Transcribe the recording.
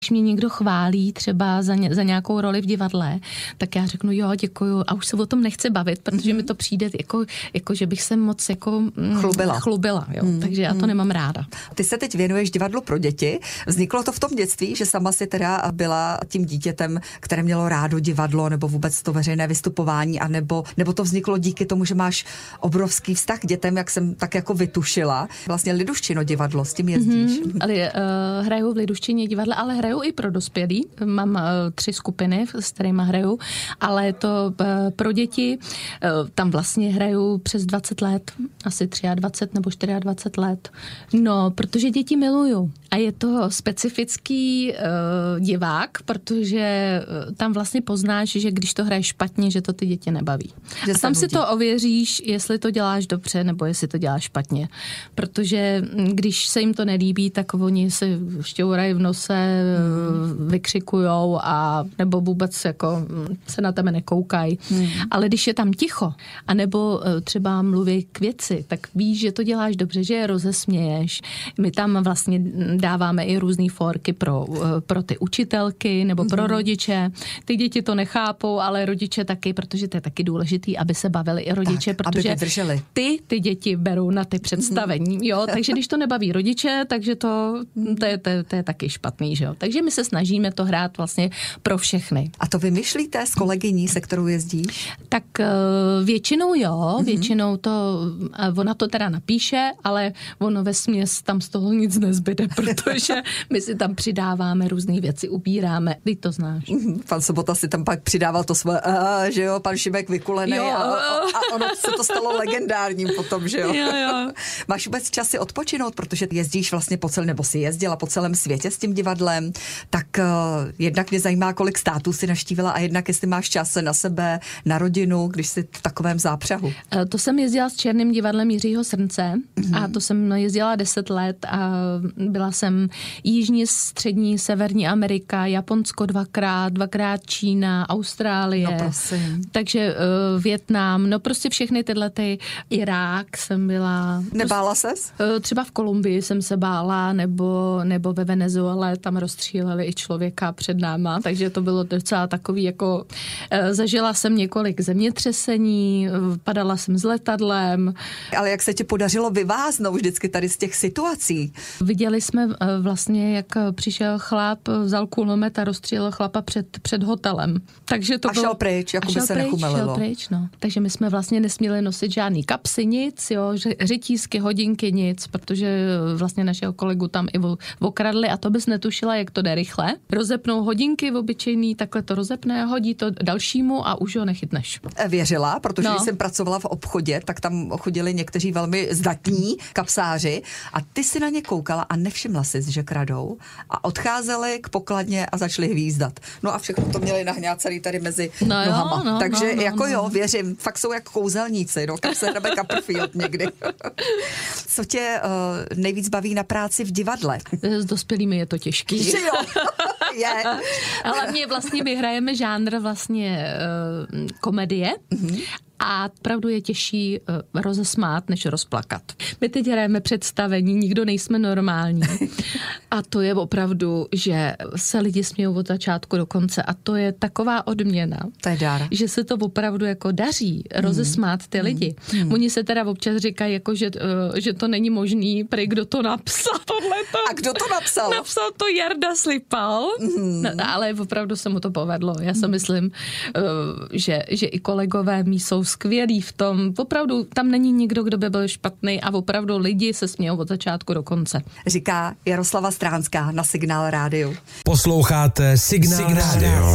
Když mě někdo chválí třeba za nějakou roli v divadle, tak já řeknu jo, děkuju a už se o tom nechci bavit, protože mi to přijde jako že bych se moc jako chlubila jo. Takže já to nemám ráda. Ty se teď věnuješ divadlu pro děti. Vzniklo to v tom dětství, že sama si teda byla tím dítětem, které mělo rádo divadlo nebo vůbec to veřejné vystupování, nebo to vzniklo díky tomu, že máš obrovský vztah k dětem, jak jsem tak jako vytušila. Vlastně Liduščino divadlo, s tím jezdíš. Ale hraju v Liduščině divadle, ale hraju i pro dospělí. Mám 3 skupiny, s kterými hraju, ale to pro děti, tam vlastně hraju přes 20 let, asi 23 nebo 24 let. No, protože děti miluju. A je to specifický divák, protože tam vlastně poznáš, že když to hraješ špatně, že to ty děti nebaví. A tam si to ověříš, jestli to děláš dobře, nebo jestli to děláš špatně. Protože když se jim to nelíbí, tak oni se šťourají v nose, vykřikujou a nebo vůbec jako se na tebe nekoukají. Ale když je tam ticho, anebo třeba mluví k věci, tak víš, že to děláš dobře, že je rozesměješ. My tam vlastně dáváme i různý forky pro ty učitelky nebo pro rodiče. Ty děti to nechápou, ale rodiče taky, protože to je taky důležitý, aby se bavili i rodiče, tak, protože ty děti berou na ty představení. Jo? Takže když to nebaví rodiče, takže to je taky špatný. Že jo? Takže my se snažíme to hrát vlastně pro všechny. A to vymýšlíte s kolegyní, se kterou jezdíš? Tak většinou jo, většinou ona to teda napíše, ale ono vesměs tam z toho nic nezbyde, protože my si tam přidáváme různé věci, ubíráme, ty to znáš. Pan Sobota si tam pak přidával to svoje, že jo, pan Šimek vykulený a ono se to stalo legendárním potom, že jo. Jo. Máš vůbec čas si odpočinout, protože jezdíš vlastně nebo si jezdila po celém světě s tím divadlem, tak jednak mě zajímá, kolik států si navštívila a jednak jestli máš čas na sebe, na rodinu, když jsi v takovém zápřahu. To jsem jezdila s Černým divadlem Jiřího Srnce a to jsem jezdila 10 let a byla jsem Jižní, Střední, Severní Amerika, Japonsko dvakrát Čína, Austrálie. No prosím. Takže Vietnam, no prostě všechny tyhle Irák jsem byla. Nebála ses? Třeba v Kolumbii jsem se bála, nebo ve Venezuele, tam rozstříleli i člověka před náma, takže to bylo docela takový jako, zažila jsem několik zemětřesení, padala jsem s letadlem. Ale jak se ti podařilo vyváznout vždycky tady z těch situací? Viděli jsme vlastně, jak přišel chlap, vzal kulomet a rozstřílel chlapa před hotelem. Takže to šel pryč, jako by se nechumelilo. Šel pryč, no. Takže my jsme vlastně nesměli nosit žádný kapsy, nic, jo, řetízky, hodinky, nic, protože vlastně našeho kolegu tam i okradli a to bys netušila, jak to jde rychle. Rozepnou hodinky obyčejný, takhle to rozepne, hodí to dalšímu a už ho nechytneš. Věřila, protože když jsem pracovala v obchodě, tak tam chodili někteří velmi zdatní kapsáři a ty si na ně koukala a nevšimla si, že kradou a odcházeli k pokladně a začali hvízdat. No a všechno to měli nahňácený tady mezi nohama. Takže věřím, fakt jsou jak kouzelníci, kam se hrabe Copperfield někdy. Co tě nejvíc baví na práci v divadle? S dospělými je to těžký. Že jo? Je. Hlavně vlastně my hrajeme žánr vlastně komedie. A opravdu je těžší rozesmát, než rozplakat. My teď hrajeme představení, nikdo nejsme normální. A to je opravdu, že se lidi smějou od začátku do konce a to je taková odměna. To je dar. Že se to opravdu jako daří rozesmát ty lidi. Oni se teda občas říkají, jako, že to není možný, prej kdo to napsal tohleto. A kdo to napsal? Napsal to Jarda Slipal, ale opravdu se mu to povedlo. Já si myslím, že i kolegové mí jsou skvělý v tom. Opravdu tam není nikdo, kdo by byl špatný a opravdu lidi se smějou od začátku do konce. Říká Jaroslava Stránská na Signál rádiu. Posloucháte Signál rádiu.